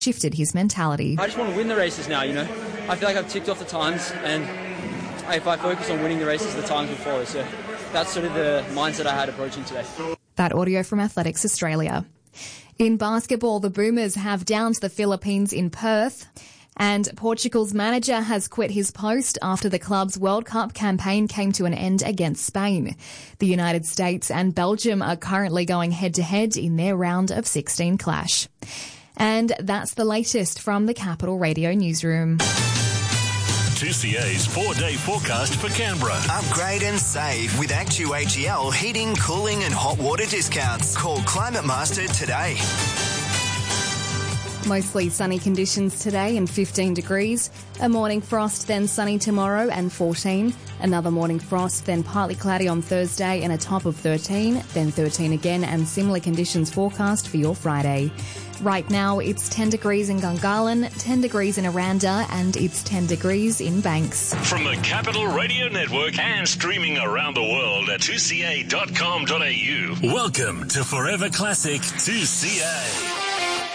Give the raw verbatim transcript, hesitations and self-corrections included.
shifted his mentality. I just want to win the races now, you know. I feel like I've ticked off the times, and if I focus on winning the races, the times will follow. So that's sort of the mindset I had approaching today. That audio from Athletics Australia. In basketball, the Boomers have downed the Philippines in Perth, and Portugal's manager has quit his post after the club's World Cup campaign came to an end against Spain. The United States and Belgium are currently going head-to-head in their round of sixteen clash. And that's the latest from the Capital Radio newsroom. two C A's four-day forecast for Canberra. Upgrade and save with Actu A G L heating, cooling and hot water discounts. Call Climate Master today. Mostly sunny conditions today and fifteen degrees. A morning frost, then sunny tomorrow and fourteen. Another morning frost, then partly cloudy on Thursday and a top of thirteen. Then thirteen again and similar conditions forecast for your Friday. Right now, it's ten degrees in Gungahlin, ten degrees in Aranda, and it's ten degrees in Banks. From the Capital Radio Network and streaming around the world at two c a dot com dot a u. Welcome to Forever Classic two C A.